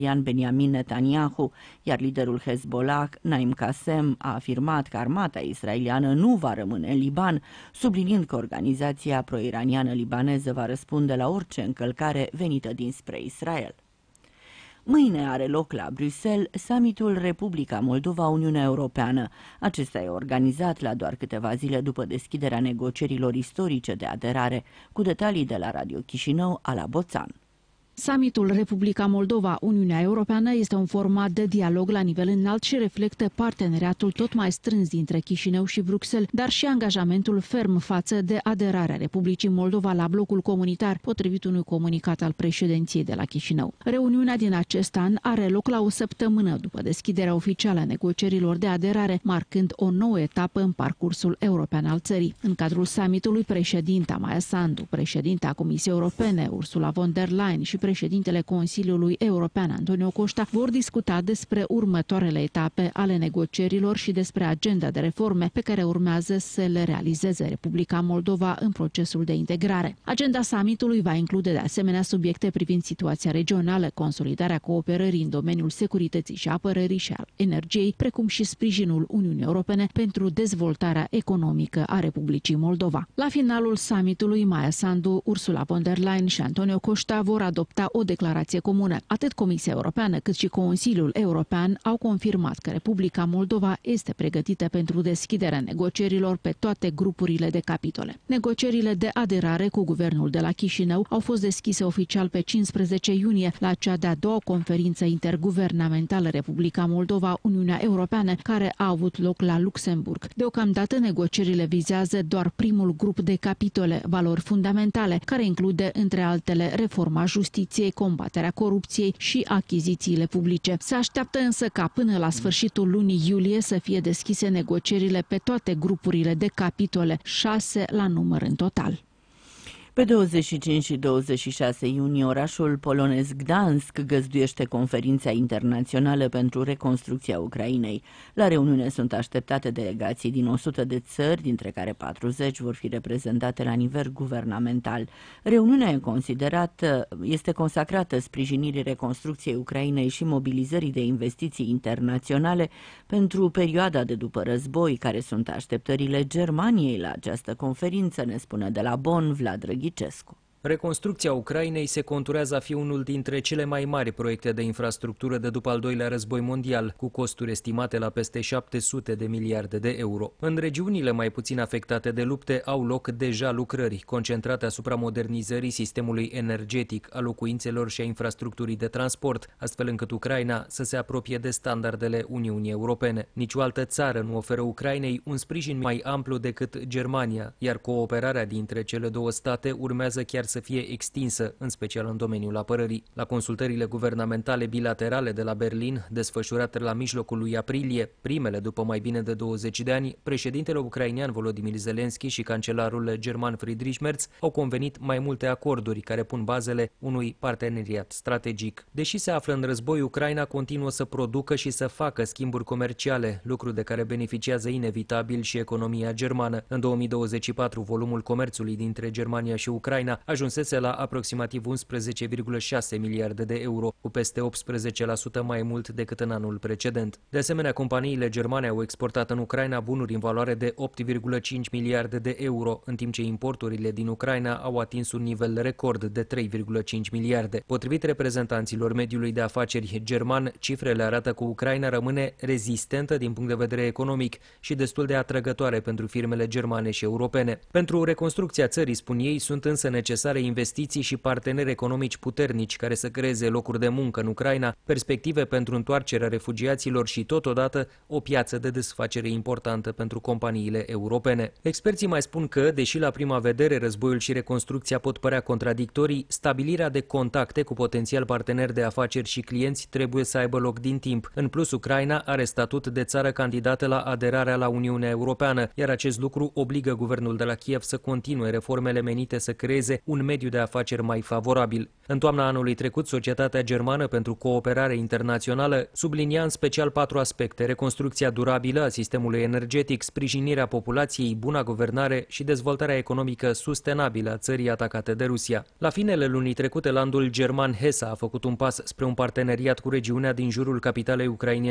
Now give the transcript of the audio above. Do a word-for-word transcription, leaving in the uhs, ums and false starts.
Benjamin Netanyahu, iar liderul Hezbollah, Naim Qassem, a afirmat că armata israeliană nu va rămâne în Liban, subliniind că organizația pro-iraniană libaneză va răspunde la orice încălcare venită dinspre Israel. Mâine are loc la Bruxelles summitul Republica Moldova-Uniunea Europeană. Acesta e organizat la doar câteva zile după deschiderea negocierilor istorice de aderare, cu detalii de la Radio Chișinău, Ala Boțan. Summitul Republica Moldova-Uniunea Europeană este un format de dialog la nivel înalt și reflectă parteneriatul tot mai strâns dintre Chișinău și Bruxelles, dar și angajamentul ferm față de aderarea Republicii Moldova la blocul comunitar, potrivit unui comunicat al președinției de la Chișinău. Reuniunea din acest an are loc la o săptămână după deschiderea oficială a negocierilor de aderare, marcând o nouă etapă în parcursul european al țării. În cadrul summitului, președinta Maia Sandu, președinta Comisiei Europene Ursula von der Leyen și președintele Consiliului European Antonio Costa vor discuta despre următoarele etape ale negocierilor și despre agenda de reforme pe care urmează să le realizeze Republica Moldova în procesul de integrare. Agenda summitului va include de asemenea subiecte privind situația regională, consolidarea cooperării în domeniul securității și apărării și al energiei, precum și sprijinul Uniunii Europene pentru dezvoltarea economică a Republicii Moldova. La finalul summitului, Maia Sandu, Ursula von der Leyen și Antonio Costa vor adopta o declarație comună. Atât Comisia Europeană cât și Consiliul European au confirmat că Republica Moldova este pregătită pentru deschiderea negocierilor pe toate grupurile de capitole. Negocierile de aderare cu guvernul de la Chișinău au fost deschise oficial pe cincisprezece iunie la cea de-a doua conferință interguvernamentală Republica Moldova-Uniunea Europeană, care a avut loc la Luxemburg. Deocamdată negocierile vizează doar primul grup de capitole, valori fundamentale, care include, între altele, reforma justiției, combaterea corupției și achizițiile publice. Se așteaptă însă ca până la sfârșitul lunii iulie să fie deschise negocierile pe toate grupurile de capitole, șase la număr în total. Pe douăzeci și cinci și douăzeci și șase iunie, orașul polonez Gdansk găzduiește conferința internațională pentru reconstrucția Ucrainei. La reuniune sunt așteptate delegații din o sută de țări, dintre care patruzeci vor fi reprezentate la nivel guvernamental. Reuniunea e considerată, este consacrată sprijinirii reconstrucției Ucrainei și mobilizării de investiții internaționale pentru perioada de după război, care sunt așteptările Germaniei la această conferință, ne spune de la Bonn Vlad Răghicescu. Reconstrucția Ucrainei se conturează a fi unul dintre cele mai mari proiecte de infrastructură de după al doilea război mondial, cu costuri estimate la peste șapte sute de miliarde de euro. În regiunile mai puțin afectate de lupte au loc deja lucrări concentrate asupra modernizării sistemului energetic, a locuințelor și a infrastructurii de transport, astfel încât Ucraina să se apropie de standardele Uniunii Europene. Nici o altă țară nu oferă Ucrainei un sprijin mai amplu decât Germania, iar cooperarea dintre cele două state urmează chiar să fie extinsă, în special în domeniul apărării. La consultările guvernamentale bilaterale de la Berlin, desfășurate la mijlocul lui aprilie, primele după mai bine de douăzeci de ani, președintele ucrainean Volodymyr Zelensky și cancelarul german Friedrich Merz au convenit mai multe acorduri care pun bazele unui parteneriat strategic. Deși se află în război, Ucraina continuă să producă și să facă schimburi comerciale, lucru de care beneficiază inevitabil și economia germană. În două mii douăzeci și patru, volumul comerțului dintre Germania și Ucraina ajunsese la aproximativ unsprezece virgulă șase miliarde de euro, cu peste optsprezece la sută mai mult decât în anul precedent. De asemenea, companiile germane au exportat în Ucraina bunuri în valoare de opt virgulă cinci miliarde de euro, în timp ce importurile din Ucraina au atins un nivel record de trei virgulă cinci miliarde. Potrivit reprezentanților mediului de afaceri german, cifrele arată că Ucraina rămâne rezistentă din punct de vedere economic și destul de atrăgătoare pentru firmele germane și europene. Pentru reconstrucția țării, spun ei, sunt însă necesare investiții și parteneri economici puternici care să creeze locuri de muncă în Ucraina, perspective pentru întoarcerea refugiaților și totodată o piață de desfacere importantă pentru companiile europene. Experții mai spun că, deși la prima vedere războiul și reconstrucția pot părea contradictorii, stabilirea de contacte cu potențial parteneri de afaceri și clienți trebuie să aibă loc din timp. În plus, Ucraina are statut de țară candidată la aderarea la Uniunea Europeană, iar acest lucru obligă guvernul de la Kiev să continue reformele menite să creeze un un mediu de afaceri mai favorabil. În toamna anului trecut, Societatea Germană pentru Cooperare Internațională sublinia în special patru aspecte: reconstrucția durabilă a sistemului energetic, sprijinirea populației, buna guvernare și dezvoltarea economică sustenabilă a țării atacate de Rusia. La finele lunii trecute, landul german Hesse a făcut un pas spre un parteneriat cu regiunea din jurul capitalei ucrainene